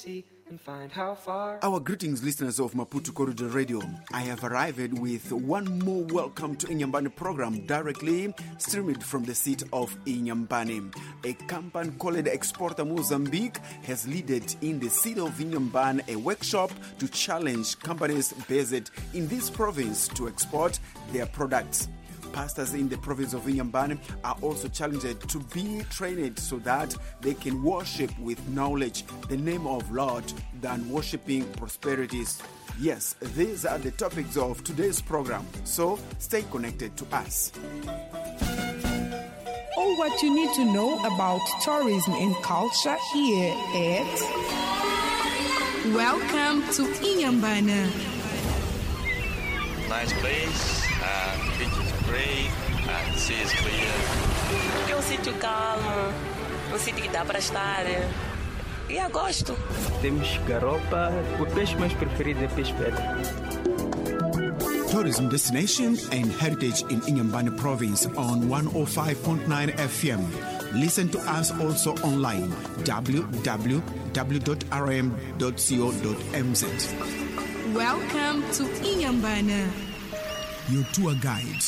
see and find how far. Our greetings, listeners of Maputo Corridor Radio. I have arrived with one more welcome to Inyambane program, directly streamed from the seat of Inyambane. A company called Exporta Mozambique has led in the city of Inyambane a workshop to challenge companies based in this province to export their products. Pastors in the province of Inyambane are also challenged to be trained so that they can worship with knowledge the name of Lord than worshiping prosperities. Yes, these are the topics of today's program, so stay connected to us. All what you need to know about tourism and culture here at Welcome to Inyambane. Nice place, beach is great, the sea is clear. É sítio calmo, sítio que dá para estar. E eu gosto. Temos garopa, o peixe mais preferido é peixe pedra. Tourism destination and heritage in Inyambane province on 105.9 FM. Listen to us also online, www.rm.co.mz. Welcome to Inyambane. Your tour guide.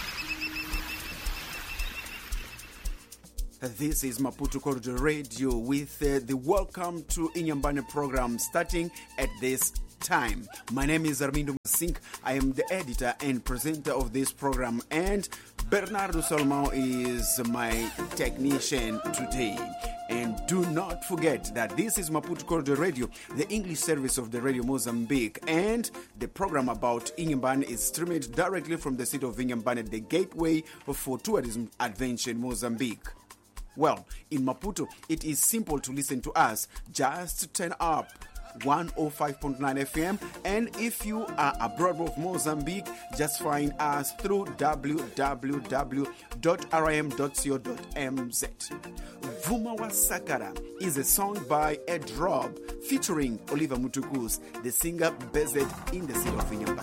This is Maputo Corridor Radio with the Welcome to Inyambane program starting at this time. My name is Armindo Masink. I am the editor and presenter of this program, and Bernardo Salmão is my technician today. And do not forget that this is Maputo Corridor Radio, the English service of the Radio Mozambique, and the program about Inyambane is streamed directly from the city of Inyambane, the gateway for tourism adventure in Mozambique. Well, in Maputo, it is simple to listen to us. Just turn up 105.9 FM, and if you are abroad of Mozambique, just find us through www.rm.co.mz. Vuma wa Sakara is a song by Ed Rob featuring Oliver Mutukus, the singer based in the city of Inyambane.